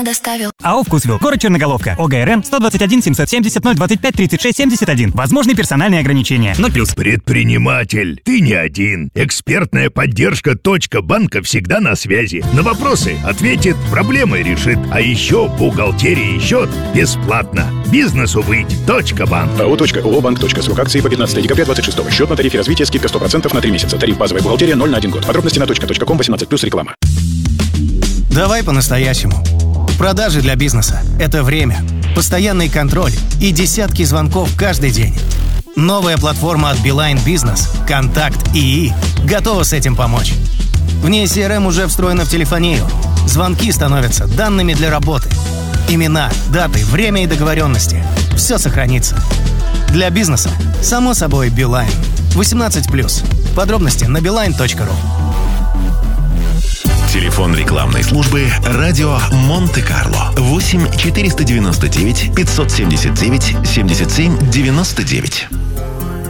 бесплатно доставил. АО «Вкусвилл», город Черноголовка, ОГРН 121 770 025 36 71. Возможны персональные ограничения. 0+. Предприниматель, ты не один. Экспертная поддержка «Банка» всегда на связи. На вопросы ответит, проблемы решит. А еще бухгалтерия и счет бесплатно. Бизнесу быть. Банк. АО «Банк». Срок акции по 15 декабря 26. Счет на тарифе развития, скидка 100% на 3 месяца. Тариф базовая бухгалтерия 0 на 1 год. Подробности на .ком 18+, реклама. Давай по-настоящему. Продажи для бизнеса – это время, постоянный контроль и десятки звонков каждый день. Новая платформа от Beeline Business «Контакт ИИ» готова с этим помочь. В ней CRM уже встроена в телефонию. Звонки становятся данными для работы. Имена, даты, время и договоренности – все сохранится. Для бизнеса, само собой, Beeline. 18+. Подробности на beeline.ru. Телефон рекламной службы «Радио Монте-Карло» 8 499 579 77 99.